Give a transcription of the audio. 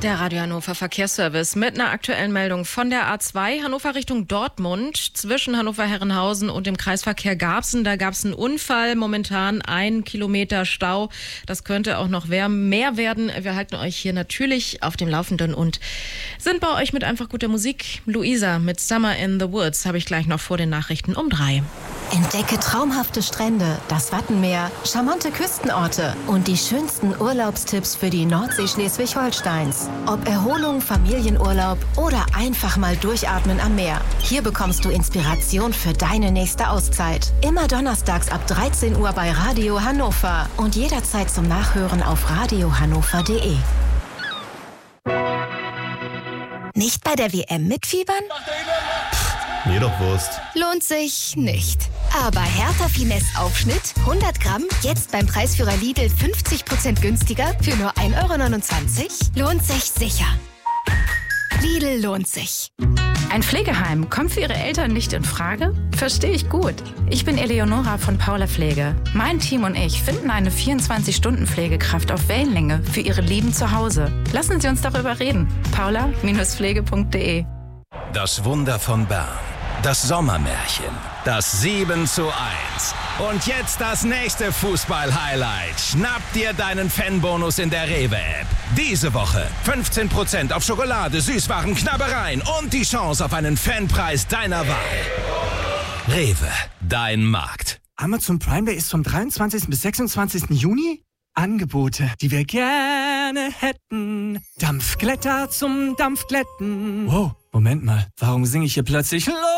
Der Radio Hannover Verkehrsservice mit einer aktuellen Meldung von der A2 Hannover Richtung Dortmund. Zwischen Hannover-Herrenhausen und dem Kreisverkehr Garbsen. Da gab es einen Unfall. Momentan 1 Kilometer Stau. Das könnte auch noch mehr werden. Wir halten euch hier natürlich auf dem Laufenden und sind bei euch mit einfach guter Musik. Luisa mit Summer in the Woods habe ich gleich noch vor den Nachrichten um 3. Entdecke traumhafte Strände, das Wattenmeer, charmante Küstenorte und die schönsten Urlaubstipps für die Nordsee Schleswig-Holsteins. Ob Erholung, Familienurlaub oder einfach mal durchatmen am Meer. Hier bekommst du Inspiration für deine nächste Auszeit. Immer donnerstags ab 13 Uhr bei Radio Hannover und jederzeit zum Nachhören auf radiohannover.de. Nicht bei der WM mitfiebern? Mir doch Wurst. Lohnt sich nicht. Aber Hertha Finesse Aufschnitt 100 Gramm, jetzt beim Preisführer Lidl 50% günstiger für nur 1,29 €? Lohnt sich sicher. Lidl lohnt sich. Ein Pflegeheim kommt für Ihre Eltern nicht in Frage? Verstehe ich gut. Ich bin Eleonora von Paula Pflege. Mein Team und ich finden eine 24-Stunden-Pflegekraft auf Wellenlänge für Ihre Lieben zu Hause. Lassen Sie uns darüber reden. paula-pflege.de. Das Wunder von Bern. Das Sommermärchen. Das 7:1. Und jetzt das nächste Fußball-Highlight. Schnapp dir deinen Fanbonus in der Rewe-App. Diese Woche 15% auf Schokolade, Süßwaren, Knabbereien und die Chance auf einen Fanpreis deiner Wahl. Rewe, dein Markt. Amazon Prime Day ist vom 23. bis 26. Juni. Angebote, die wir gerne hätten. Dampfglätter zum Dampfglätten. Wow, Moment mal, warum singe ich hier plötzlich